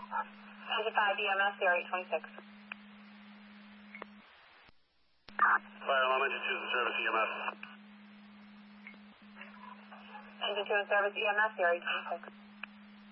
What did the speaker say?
Engine 5 EMS, CR826. Fire alarm engine 2 in service, EMS. Engine 2 in service, EMS, CR826.